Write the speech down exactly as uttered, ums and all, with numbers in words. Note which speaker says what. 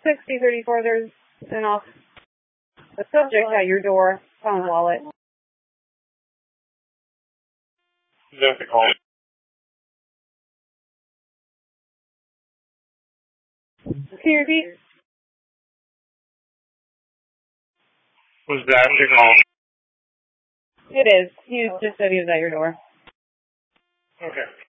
Speaker 1: sixty thirty-four, there's an off a subject at your door, phone wallet.
Speaker 2: Is that the call?
Speaker 1: Can you repeat?
Speaker 2: Was that the call?
Speaker 1: It is. He just said he was at your door.
Speaker 2: Okay.